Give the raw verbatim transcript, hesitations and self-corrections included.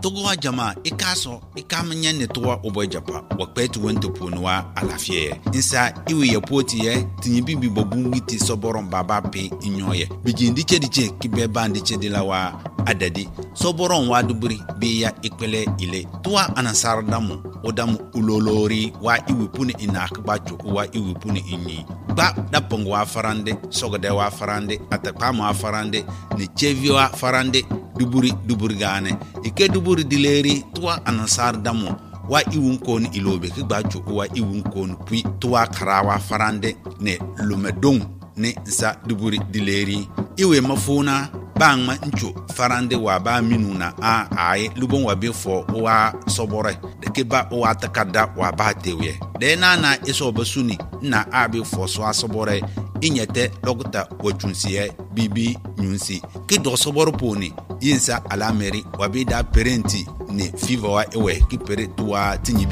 togo jama ikaso ikamanya ne towa obo japa wakpetu wento ponwa alafie insa iwe ye poti ye tinyibi bi bobungi ti soboron baba pe inyoye bijindi chediche kibe bandi chedilawa adadi soboron wa duburi be ya ikpele ile towa anasar damu odamu ulolori wa iwe puni inakba jo wa iwe puni inyi ba dapong wa farande sogode wa farande atakama wa farande ni chevi wa farande duburi duburi gane ike duburi dileri tuwa anasar damo wa iwun kon ilobe ki gbacho wa iwun kon pui tuwa karawa farande ne lumedong ne za duburi dileri iwe mafuna bangma ncho farande wa ba minuna a ai lubon wa befo wa sobore de ke ba wa takada wa ba tewe de na na iso basuni na abi fo so asobore inyete logta wachunsiye bibi nyunsi ki do soboro poni yinsa alameri wabida parenti ne fiva wa ewe ki pere tuwa tinyibi